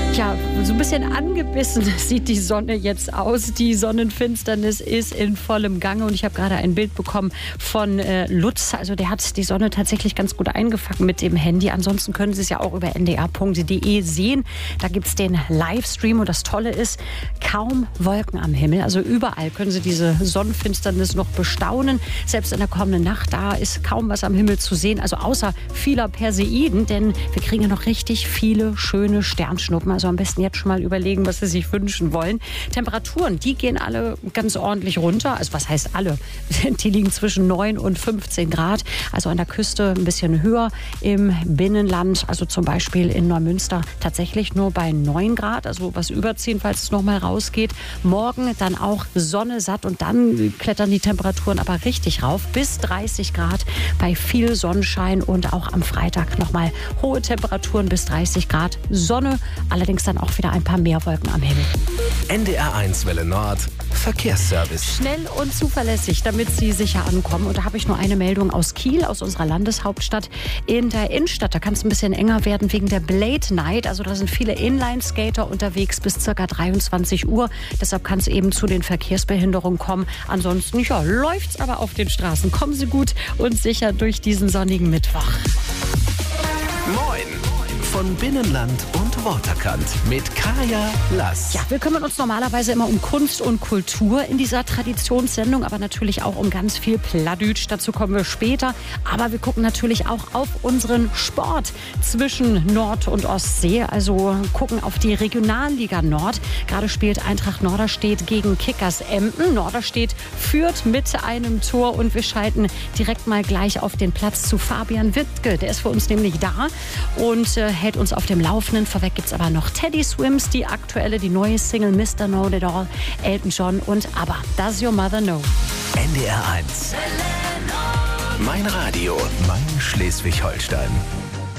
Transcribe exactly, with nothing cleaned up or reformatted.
Ja, so ein bisschen angebissen sieht die Sonne jetzt aus. Die Sonnenfinsternis ist in vollem Gange und ich habe gerade ein Bild bekommen von äh, Lutz. Also der hat die Sonne tatsächlich ganz gut eingefangen mit dem Handy. Ansonsten können Sie es ja auch über n d r punkt d e sehen. Da gibt es den Livestream und das Tolle ist, kaum Wolken am Himmel. Also überall können Sie diese Sonnenfinsternis noch bestaunen. Selbst in der kommenden Nacht, da ist kaum was am Himmel zu sehen. Also außer vieler Perseiden, denn wir kriegen ja noch richtig viele schöne Sternschnuppen. Also am besten jetzt schon mal überlegen, was Sie sich wünschen wollen. Temperaturen, die gehen alle ganz ordentlich runter. Also was heißt alle? Die liegen zwischen neun und fünfzehn Grad. Also an der Küste ein bisschen höher. Im Binnenland, also zum Beispiel in Neumünster, tatsächlich nur bei neun Grad. Also was überziehen, falls es noch mal rausgeht. Morgen dann auch Sonne satt und dann klettern die Temperaturen aber richtig rauf. Bis dreißig Grad bei viel Sonnenschein und auch am Freitag noch mal hohe Temperaturen bis dreißig Grad. Sonne, allerdings dann auch wieder ein paar mehr Wolken am Himmel. N D R eins Welle Nord, Verkehrsservice. Schnell und zuverlässig, damit Sie sicher ankommen. Und da habe ich nur eine Meldung aus Kiel, aus unserer Landeshauptstadt. In der Innenstadt, da kann es ein bisschen enger werden wegen der Blade Night. Also da sind viele Inline-Skater unterwegs bis ca. dreiundzwanzig Uhr. Deshalb kann es eben zu den Verkehrsbehinderungen kommen. Ansonsten ja, läuft es aber auf den Straßen. Kommen Sie gut und sicher durch diesen sonnigen Mittwoch. Moin von Binnenland und Waterkant mit Kaya Lass. Ja, wir kümmern uns normalerweise immer um Kunst und Kultur in dieser Traditionssendung, aber natürlich auch um ganz viel Plattdeutsch. Dazu kommen wir später. Aber wir gucken natürlich auch auf unseren Sport zwischen Nord- und Ostsee. Also gucken auf die Regionalliga Nord. Gerade spielt Eintracht Norderstedt gegen Kickers Emden. Norderstedt führt mit einem Tor und wir schalten direkt mal gleich auf den Platz zu Fabian Wittke. Der ist für uns nämlich da und äh, hält uns auf dem Laufenden. Vorweg gibt es aber noch Teddy Swims, die aktuelle, die neue Single Mister Know It All, Elton John und ABBA. Does Your Mother Know? N D R eins. Mein Radio, mein Schleswig-Holstein.